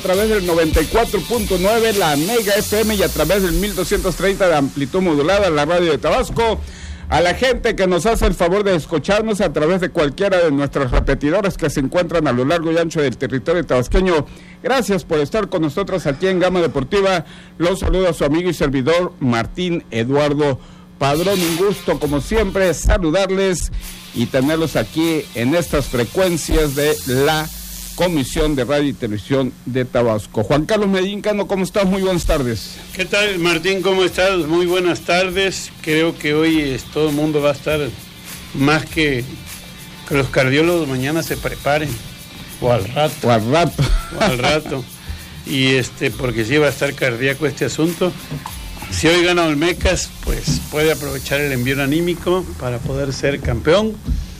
A través del 94.9, la Mega FM, y a través del 1230 de amplitud modulada, la radio de Tabasco. A la gente que nos hace el favor de escucharnos a través de cualquiera de nuestras repetidores que se encuentran a lo largo y ancho del territorio tabasqueño, gracias por estar con nosotros aquí en Gama Deportiva. Los saluda su amigo y servidor Martín Eduardo Padrón. Un gusto, como siempre, saludarles y tenerlos aquí en estas frecuencias de la Comisión de Radio y Televisión de Tabasco. Juan Carlos Medincano, ¿cómo estás? Muy buenas tardes. ¿Qué tal, Martín? ¿Cómo estás? Muy buenas tardes. Creo que hoy todo el mundo va a estar más que los cardiólogos mañana se preparen. O al rato. Y porque sí va a estar cardíaco este asunto. Si hoy gana Olmecas, pues puede aprovechar el envío anímico para poder ser campeón.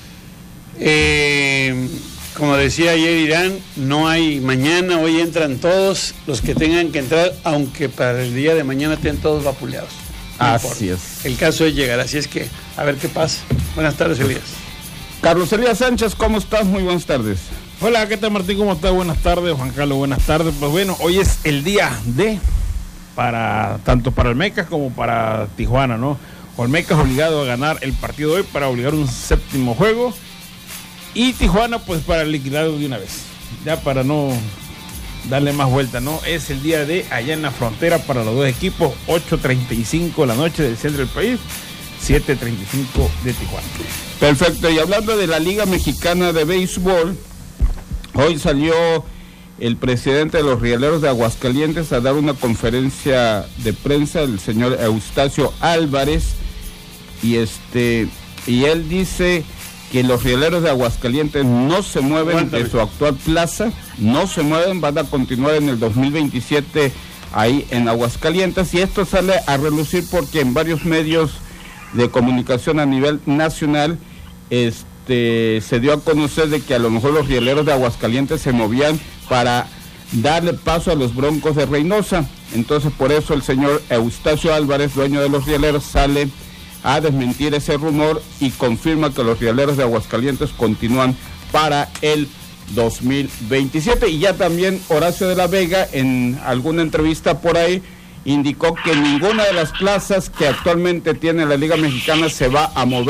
Como decía ayer Irán, no hay mañana, hoy entran todos los que tengan que entrar, aunque para el día de mañana estén todos vapuleados. Así es. El caso es llegar, así es que a ver qué pasa. Buenas tardes, Elías. Carlos Elías Sánchez, ¿cómo estás? Muy buenas tardes. Hola, ¿qué tal, Martín? ¿Cómo estás? Buenas tardes, Juan Carlos, buenas tardes. Pues bueno, hoy es el día tanto para Olmecas como para Tijuana, ¿no? Olmecas obligado a ganar el partido hoy para obligar un séptimo juego. Y Tijuana, pues para liquidarlo de una vez, ya para no darle más vuelta, ¿no? Es el día de allá en la frontera para los dos equipos, 8:35 de la noche del centro del país, 7:35 de Tijuana. Perfecto, y hablando de la Liga Mexicana de Béisbol, hoy salió el presidente de los Rieleros de Aguascalientes a dar una conferencia de prensa, el señor Eustacio Álvarez, y él dice que los Rieleros de Aguascalientes no se mueven de su actual plaza, no se mueven, van a continuar en el 2027 ahí en Aguascalientes, y esto sale a relucir porque en varios medios de comunicación a nivel nacional se dio a conocer de que a lo mejor los Rieleros de Aguascalientes se movían para darle paso a los Broncos de Reynosa. Entonces por eso el señor Eustacio Álvarez, dueño de los Rieleros, sale a desmentir ese rumor y confirma que los Rieleros de Aguascalientes continúan para el 2027. Y ya también Horacio de la Vega, en alguna entrevista por ahí, indicó que ninguna de las plazas que actualmente tiene la Liga Mexicana se va a mover